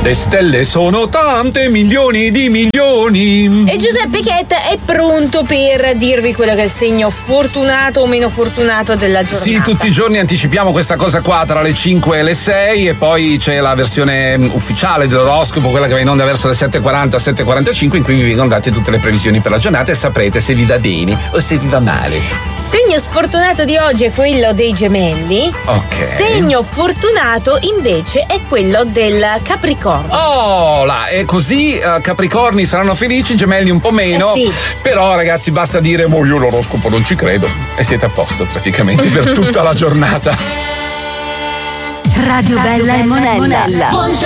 Le stelle sono tante, milioni di milioni. E Giuseppe Chetta è pronto per dirvi quello che è il segno fortunato o meno fortunato della giornata. Sì, tutti i giorni anticipiamo questa cosa qua tra le 5 e le 6 e poi c'è la versione ufficiale dell'oroscopo, quella che va in onda verso le 7:40, 7:45, in cui vi vengono date tutte le previsioni per la giornata e saprete se vi va bene o se vi va male. Segno sfortunato di oggi è quello dei Gemelli. Ok. Segno fortunato invece è quello del Capricorno. Oh, là, e così Capricorni saranno felici, Gemelli un po' meno. Sì. Però ragazzi basta dire io l'oroscopo non ci credo e siete a posto praticamente per tutta la giornata. Radio Bella e Monella.